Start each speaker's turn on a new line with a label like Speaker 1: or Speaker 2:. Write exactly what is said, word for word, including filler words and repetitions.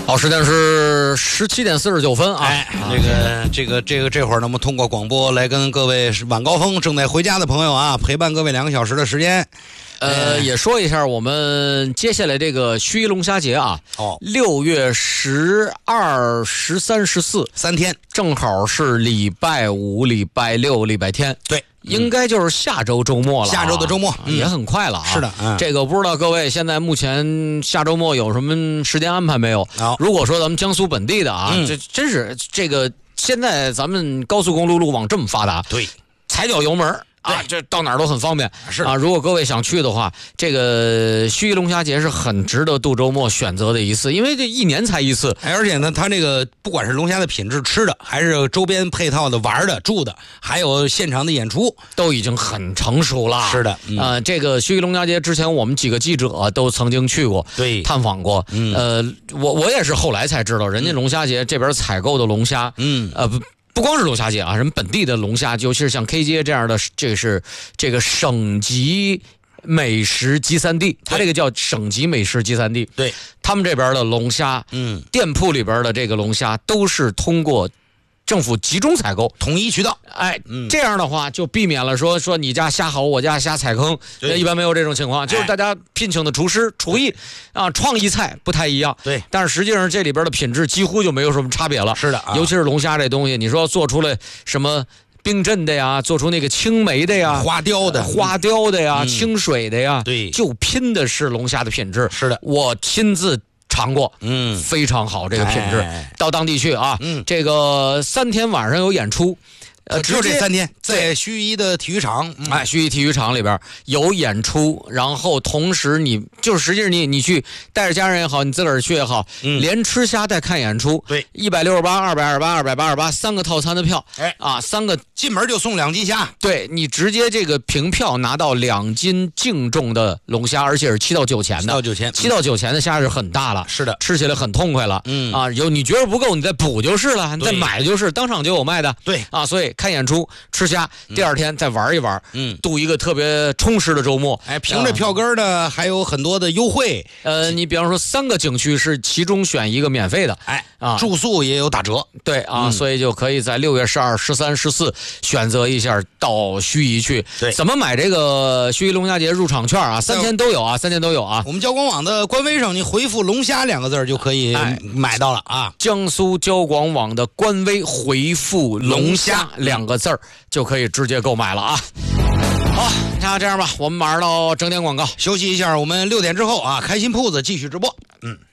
Speaker 1: 好，时间是十七点四十九分啊！
Speaker 2: 哎，这个这个这个这会儿呢，我们通过广播来跟各位晚高峰正在回家的朋友啊，陪伴各位两个小时的时间。
Speaker 1: 呃，也说一下我们接下来这个盱眙龙虾节啊，
Speaker 2: 哦，
Speaker 1: 六月十二、十三、十四
Speaker 2: 三天，
Speaker 1: 正好是礼拜五、礼拜六、礼拜天。
Speaker 2: 对。
Speaker 1: 应该就是下周周末了、啊，
Speaker 2: 下周的周末、
Speaker 1: 嗯、也很快了啊！
Speaker 2: 是的、嗯，
Speaker 1: 这个不知道各位现在目前下周末有什么时间安排没有？
Speaker 2: 哦、
Speaker 1: 如果说咱们江苏本地的啊，
Speaker 2: 嗯、
Speaker 1: 这真是这个现在咱们高速公路路网这么发达，
Speaker 2: 对，
Speaker 1: 踩脚油门啊，这到哪儿都很方便。
Speaker 2: 是
Speaker 1: 啊，如果各位想去的话，这个盱眙龙虾节是很值得度周末选择的一次，因为这一年才一次。
Speaker 2: 而且呢，它这个不管是龙虾的品质、吃的，还是周边配套的玩的、住的，还有现场的演出，
Speaker 1: 都已经很成熟了。
Speaker 2: 是的，
Speaker 1: 嗯、呃，这个盱眙龙虾节之前，我们几个记者都曾经去过，
Speaker 2: 对，
Speaker 1: 探访过。
Speaker 2: 嗯，
Speaker 1: 呃，我我也是后来才知道，人家龙虾节这边采购的龙虾，
Speaker 2: 嗯，
Speaker 1: 呃不。不光是龙虾节啊，人本地的龙虾，尤其是像 K 街这样的，这是这个省级美食集散地，它这个叫省级美食集散地。
Speaker 2: 对，
Speaker 1: 他们这边的龙虾，
Speaker 2: 嗯，
Speaker 1: 店铺里边的这个龙虾都是通过政府集中采购，
Speaker 2: 统一渠道。
Speaker 1: 哎，嗯、这样的话就避免了说说你家虾好，我家虾踩坑，一般没有这种情况，就是大家聘请的厨师、厨艺啊，创意菜不太一样。
Speaker 2: 对，
Speaker 1: 但是实际上这里边的品质几乎就没有什么差别了。
Speaker 2: 是的、啊，
Speaker 1: 尤其是龙虾这东西，你说做出来什么冰镇的呀，做出那个青梅的呀，
Speaker 2: 花雕的、
Speaker 1: 花雕的呀、
Speaker 2: 嗯、
Speaker 1: 清水的呀，
Speaker 2: 对，
Speaker 1: 就拼的是龙虾的品质。
Speaker 2: 是的，
Speaker 1: 我亲自尝过，
Speaker 2: 嗯，
Speaker 1: 非常好，这个品质。
Speaker 2: 哎、
Speaker 1: 到当地去啊，
Speaker 2: 嗯，
Speaker 1: 这个三天晚上有演出。
Speaker 2: 呃，就这三天，在盱眙的体育场，
Speaker 1: 嗯、哎，盱眙体育场里边有演出，然后同时你就是实际上你你去带着家人也好，你自个儿去也好，
Speaker 2: 嗯，
Speaker 1: 连吃虾带看演出，
Speaker 2: 对，
Speaker 1: 一百六十八、二百二十八、二百八十八三个套餐的票，
Speaker 2: 哎
Speaker 1: 啊，三个
Speaker 2: 进门就送两斤虾，
Speaker 1: 对你直接这个凭票拿到两斤净重的龙虾，而且是七到九钱的，
Speaker 2: 七到九钱，
Speaker 1: 七到九钱的虾是很大了，
Speaker 2: 是的，
Speaker 1: 吃起来很痛快了，
Speaker 2: 嗯
Speaker 1: 啊，有你觉得不够，你再补就是了，你再买就是，当场就有卖的，
Speaker 2: 对
Speaker 1: 啊，所以看演出。吃虾，第二天再玩一玩，
Speaker 2: 嗯，
Speaker 1: 度一个特别充实的周末。
Speaker 2: 哎，凭着票根呢，还有很多的优惠。
Speaker 1: 呃，你比方说三个景区是其中选一个免费的，
Speaker 2: 哎
Speaker 1: 啊，
Speaker 2: 住宿也有打折。
Speaker 1: 对啊，
Speaker 2: 嗯、
Speaker 1: 所以就可以在六月十二、十三、十四选择一下到盱眙去。
Speaker 2: 对，
Speaker 1: 怎么买这个盱眙龙虾节入场券啊？三天都有啊，三天都有啊。
Speaker 2: 我们交广网的官微上，你回复“龙虾”两个字就可以买到了啊。
Speaker 1: 哎、江苏交广网的官微回复“龙虾”两个字就可以直接购买了啊。好，那这样吧，我们马上到整点广告，
Speaker 2: 休息一下，我们六点之后啊，开心铺子继续直播。嗯。